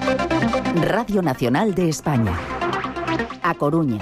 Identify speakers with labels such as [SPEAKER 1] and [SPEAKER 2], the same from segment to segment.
[SPEAKER 1] Radio Nacional de España. A Coruña.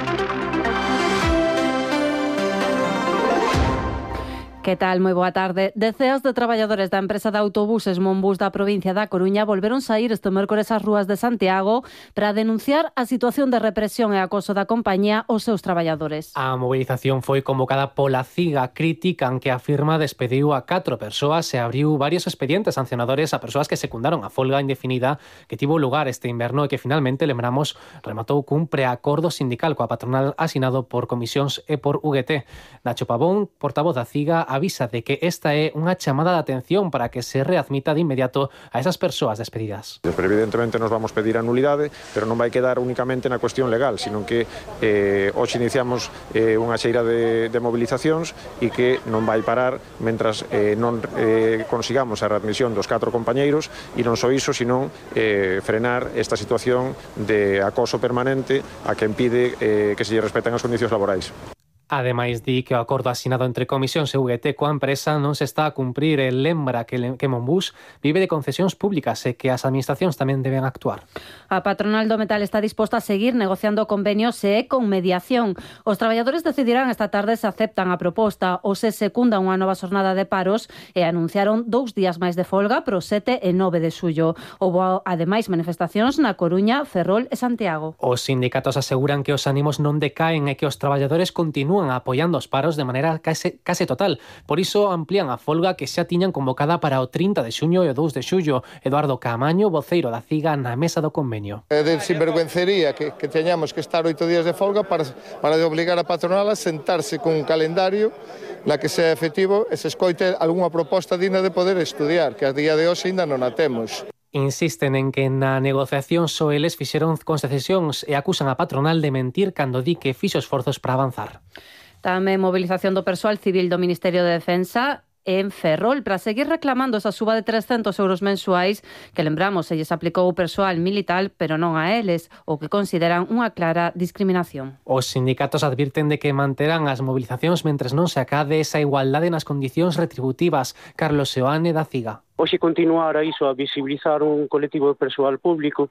[SPEAKER 2] Que tal? Moi boa tarde. Deceas de traballadores da empresa de autobuses Monbus da provincia da Coruña volveron saír este mércores ás rúas de Santiago para denunciar a situación de represión e acoso da compañía aos seus traballadores.
[SPEAKER 3] A mobilización foi convocada pola CIGA. Critican que a firma despediu a 4 persoas e abriu varios expedientes sancionadores a persoas que secundaron a folga indefinida que tivo lugar este inverno e que finalmente, lembramos, rematou cun preacordo sindical coa patronal asinado por comisións e por UGT. Nacho Pavón, portavoz da CIGA, avisa de que esta é unha chamada de atención para que se readmita de inmediato a esas persoas despedidas.
[SPEAKER 4] Pero evidentemente nos vamos pedir a nulidade, pero non vai quedar únicamente na cuestión legal, sino que hoxe iniciamos unha xeira de mobilizacións e que non vai parar mentras non consigamos a readmisión dos 4 compañeiros e non só iso, sino frenar esta situación de acoso permanente a que impide que se lle respeten as condicións laborais.
[SPEAKER 3] Ademais, di que o acordo asinado entre comisións e UGT coa empresa non se está a cumprir e lembra que Monbus vive de concesións públicas e que as administracións tamén deben actuar.
[SPEAKER 2] A patronal do metal está disposta a seguir negociando convenios e con mediación. Os traballadores decidirán esta tarde se aceptan a proposta ou se secundan unha nova xornada de paros e anunciaron 2 días máis de folga para o 7 e 9 de xullo. Houbo, ademais, manifestacións na Coruña, Ferrol e Santiago.
[SPEAKER 3] Os sindicatos aseguran que os ánimos non decaen e que os traballadores continúan apoiando os paros de maneira case total. Por iso amplían a folga que xa tiñan convocada para o 30 de xuño e o 2 de xullo. Eduardo Camaño, voceiro da CIGA, na mesa do convenio.
[SPEAKER 5] É de sinvergüencería que teñamos que estar 8 días de folga para obligar a patronal a sentarse con un calendario na que sea efectivo e se escoite algunha proposta digna de poder estudiar, que a día de hoxe ainda non a temos.
[SPEAKER 3] Insisten en que na negociación só eles fixeron concesións e acusan a patronal de mentir cando di que fixo esforzos para avanzar.
[SPEAKER 2] Tamén mobilización do persoal civil do Ministerio de Defensa en Ferrol para seguir reclamando esa suba de 300 euros mensuais que, lembramos, se lles aplicou o persoal militar, pero non a eles, o que consideran unha clara discriminación.
[SPEAKER 3] Os sindicatos advirten de que manterán as mobilizacións mentres non se acade esa igualdade nas condicións retributivas. Carlos Seoane, da CIGA.
[SPEAKER 6] Hoxe continuar a iso, a visibilizar un colectivo de persoal público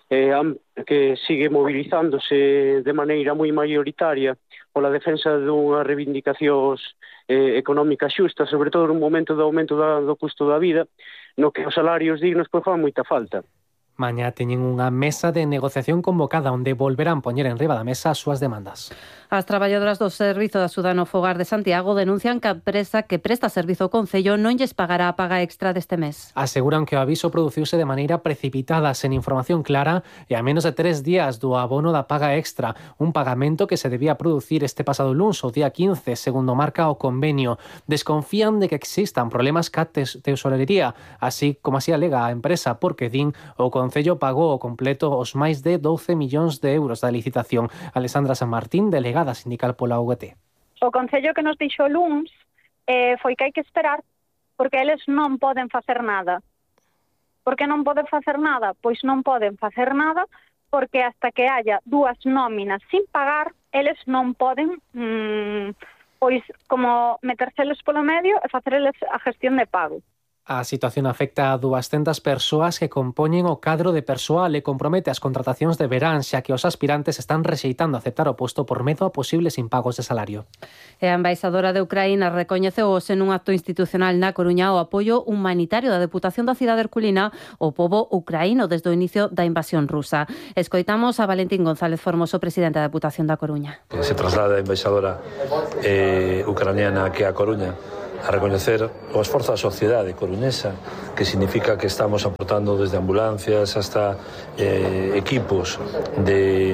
[SPEAKER 6] que sigue movilizándose de maneira moi mayoritaria pola defensa dunhas reivindicacións económicas xustas, sobre todo nun momento de aumento do custo da vida, no que os salarios dignos fan moita falta.
[SPEAKER 3] Mañá teñen unha mesa de negociación convocada onde volverán poñer en riba da mesa as súas demandas.
[SPEAKER 2] As traballadoras do Servizo de Axuda no Fogar de Santiago denuncian que a empresa que presta servizo ao Concello non lles pagará a paga extra deste mes.
[SPEAKER 3] Aseguran que o aviso produciuse de maneira precipitada, sen información clara e a menos de 3 días do abono da paga extra, un pagamento que se debía producir este pasado luns, o día 15, segundo marca o convenio. Desconfían de que existan problemas ca tesorería, así como así alega a empresa, porque din o Concello pagou o completo os máis de 12 millóns de euros da licitación. Alessandra San Martín, delegada sindical pola UGT.
[SPEAKER 7] O Concello que nos dixo luns foi que hai que esperar, porque eles non poden facer nada. Por que non poden facer nada? Pois non poden facer nada porque hasta que haya 2 nóminas sin pagar, eles non poden pois como meterseles polo medio e facerles a gestión de pago.
[SPEAKER 3] A situación afecta a 200 persoas que compoñen o cadro de persoal e compromete as contratacións de verán, xa que os aspirantes están rexeitando aceptar o posto por medo a posibles impagos de salario.
[SPEAKER 2] E a embaixadora de Ucraína recoñeceu hoxe nun acto institucional na Coruña o apoio humanitario da Deputación da cidade herculina ao pobo ucraíno desde o inicio da invasión rusa. Escoitamos a Valentín González Formoso, presidente da Deputación da Coruña.
[SPEAKER 8] Se traslada a embaixadora ucraniana aquí a Coruña a recoñecer o esforzo da sociedade coruñesa, que significa que estamos aportando desde ambulancias hasta equipos de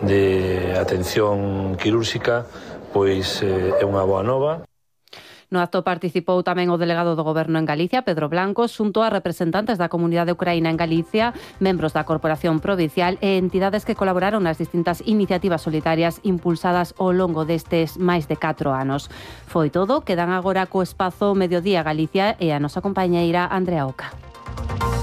[SPEAKER 8] atención quirúrxica, pois é unha boa nova.
[SPEAKER 2] No acto participou tamén o delegado do Goberno en Galicia, Pedro Blanco, xunto a representantes da comunidade ucraína en Galicia, membros da Corporación Provincial e entidades que colaboraron nas distintas iniciativas solidarias impulsadas ao longo destes máis de 4 anos. Foi todo, quedan agora co espazo Mediodía Galicia e a nosa compañeira Andrea Oca.